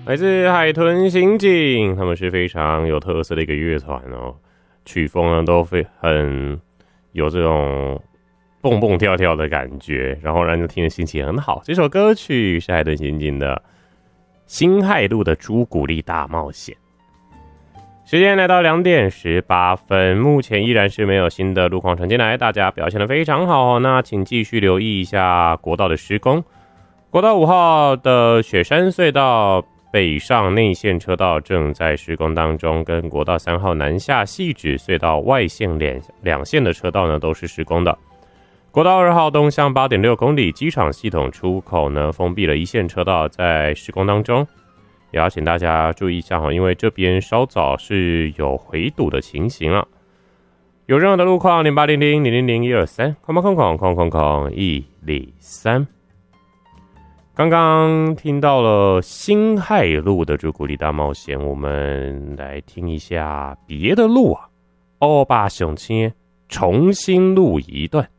来自海豚刑警，他们是非常有特色的一个乐团哦，曲风呢都很有这种蹦蹦跳跳的感觉，然后让人听的心情很好。这首歌曲是海豚刑警的《辛亥路的朱古力大冒险》。时间来到2点18分，目前依然是没有新的路况传进来，大家表现得非常好哦。那请继续留意一下国道的施工。国道5号的雪山隧道北上内线车道正在施工当中，跟国道3号南下汐止隧道外线两线的车道呢都是施工的。国道2号东向 8.6 公里机场系统出口呢封闭了一线车道，在施工当中。也要请大家注意一下，因为这边稍早是有回堵的情形了。有任何的路况0800000123空103。刚刚听到了辛亥路的朱古力大冒险，我们来听一下别的路啊。欧巴熊亲重新录一段。